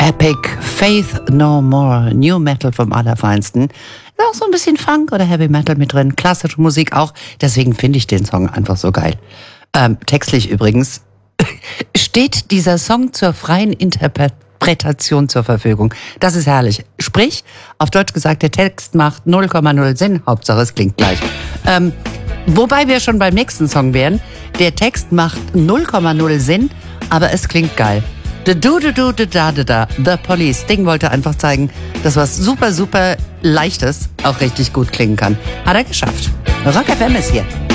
Epic, Faith No More, New Metal vom Allerfeinsten. Ist auch so ein bisschen Funk oder Heavy Metal mit drin, klassische Musik auch. Deswegen finde ich den Song einfach so geil. Textlich übrigens steht dieser Song zur freien Interpretation zur Verfügung. Das ist herrlich. Sprich, auf Deutsch gesagt, der Text macht 0,0 Sinn. Hauptsache es klingt gleich. Wobei wir schon beim nächsten Song wären. Der Text macht 0,0 Sinn, aber es klingt geil. The Police. Ding wollte einfach zeigen, dass was super, super Leichtes auch richtig gut klingen kann. Hat er geschafft. Rock FM ist hier.